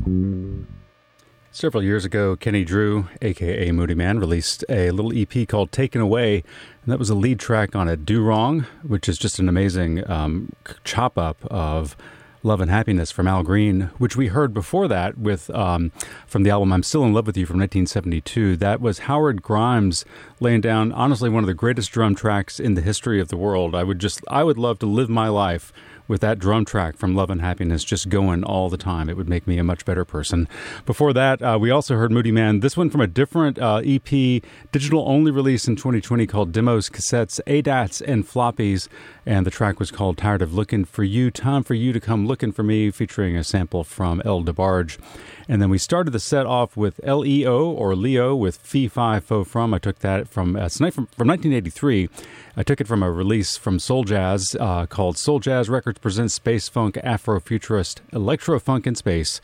Several years ago, Kenny Drew, a.k.a. Moodymann, released a little EP called Taken Away, and that was a lead track on it, Do Wrong, which is just an amazing chop-up of Love and Happiness from Al Green, which we heard before that with from the album I'm Still in Love with You from 1972. That was Howard Grimes laying down, honestly, one of the greatest drum tracks in the history of the world. I would love to live my life with that drum track from Love and Happiness just going all the time. It would make me a much better person. Before that, we also heard Moodymann, this one from a different EP, digital-only release in 2020 called Demos, Cassettes, ADATs, and Floppies. And the track was called Tired of Looking for You, Time for You to Come Looking for Me, featuring a sample from El DeBarge. And then we started the set off with Leo, or Leo, with Fee Fi Fo Fum. I took that from 1983. I took it from a release from Soul Jazz called Soul Jazz Records Presents Space Funk Afrofuturist Electro Funk in Space,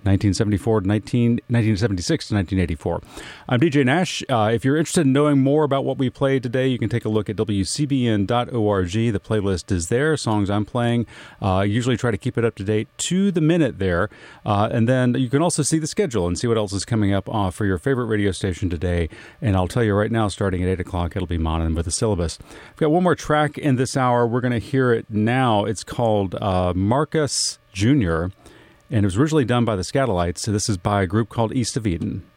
1976 to 1984. I'm DJ Nash. If you're interested in knowing more about what we played today, you can take a look at WCBN.org. The playlist is there, songs I'm playing. I usually try to keep it up to date to the minute there. And then you can also see the schedule and see what else is coming up for your favorite radio station today. And I'll tell you right now, starting at 8 o'clock, it'll be Monin with a syllabus. We've got one more track in this hour. We're going to hear it now. It's called Marcus Jr., and it was originally done by the Skatalites, so this is by a group called East of Eden.